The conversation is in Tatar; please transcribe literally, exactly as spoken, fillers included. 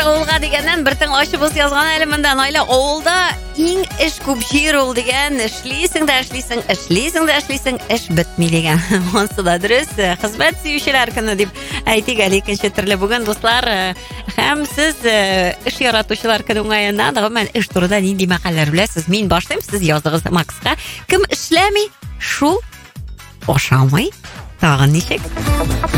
авылга дигәннән бер тиң ачыбыз язган әле монда. Наилә, авылда иң эш күп җир ул дигән. Эшлисең дә эшлисең, эшлисең дә эшлисең, эш бетми дигән. Монсы да дөрес. Хезмәт сөючеләр көне дип әйтик әле икенче төрле бүген дуслар. Һәм сез эш яратучылар көне уңаеннан гомумән эш турында нинди мәкаләләр беләсез? Мин башлыйм, сез языгыз Макска. Кем эшләми, шул ашамый. Тагын ничек?